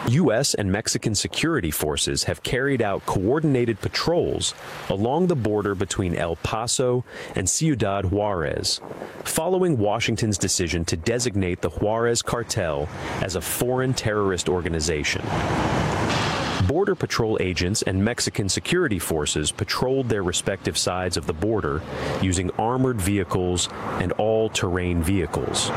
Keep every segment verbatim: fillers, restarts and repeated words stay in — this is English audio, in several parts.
U S and Mexican security forces have carried out coordinated patrols along the border between El Paso and Ciudad Juarez, following Washington's decision to designate the Juarez cartel as a foreign terrorist organization. Border Patrol agents and Mexican security forces patrolled their respective sides of the border using armored vehicles and all-terrain vehicles.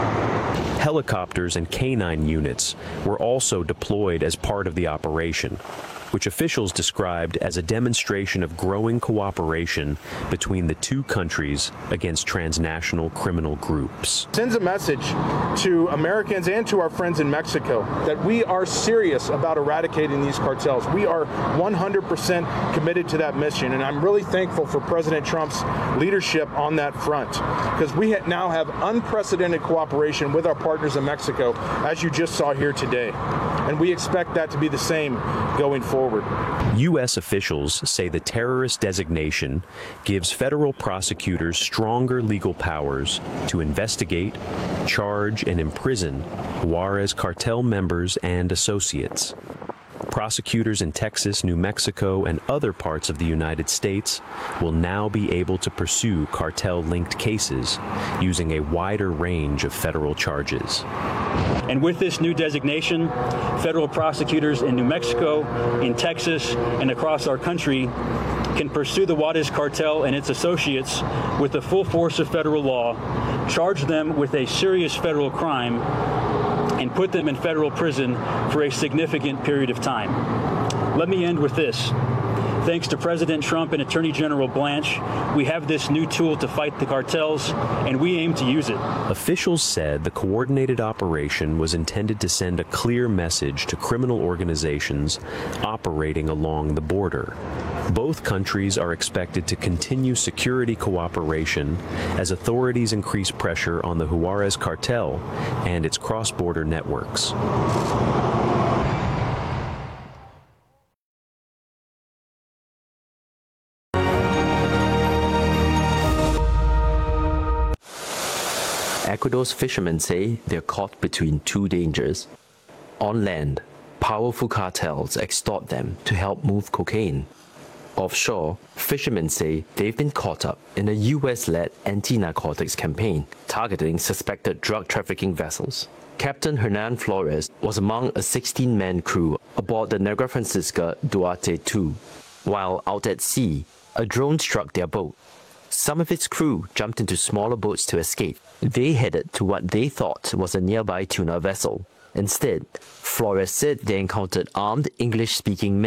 Helicopters and canine units were also deployed as part of the operation, which officials described as a demonstration of growing cooperation between the two countries against transnational criminal groups. Sends a message to Americans and to our friends in Mexico that we are serious about eradicating these cartels. We are one hundred percent committed to that mission, and I'm really thankful for President Trump's leadership on that front, because we now have unprecedented cooperation with our partners in Mexico, as you just saw here today. And we expect that to be the same going forward. U S officials say the terrorist designation gives federal prosecutors stronger legal powers to investigate, charge, and imprison Juarez cartel members and associates. Prosecutors in Texas, New Mexico, and other parts of the United States will now be able to pursue cartel-linked cases using a wider range of federal charges. And with this new designation, federal prosecutors in New Mexico, in Texas, and across our country can pursue the Juarez cartel and its associates with the full force of federal law, charge them with a serious federal crime, and put them in federal prison for a significant period of time. Let me end with this. Thanks to President Trump and Attorney General Blanche, we have this new tool to fight the cartels, and we aim to use it. Officials said the coordinated operation was intended to send a clear message to criminal organizations operating along the border. Both countries are expected to continue security cooperation as authorities increase pressure on the Juarez cartel and its cross-border networks. Ecuador's fishermen say they're caught between two dangers. On land, powerful cartels extort them to help move cocaine. Offshore, fishermen say they've been caught up in a U S-led anti-narcotics campaign targeting suspected drug trafficking vessels. Captain Hernan Flores was among a sixteen-man crew aboard the Negra Francisca Duarte two. While out at sea, a drone struck their boat. Some of its crew jumped into smaller boats to escape. They headed to what they thought was a nearby tuna vessel. Instead, Flores said they encountered armed English-speaking men